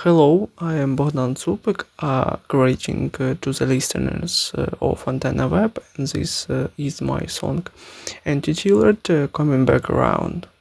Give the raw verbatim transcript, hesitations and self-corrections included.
Hello, I am Bogdan Zupek, uh, greeting uh, to the listeners uh, of Antenna Web, and this uh, is my song Anti-Tillert uh, coming back around.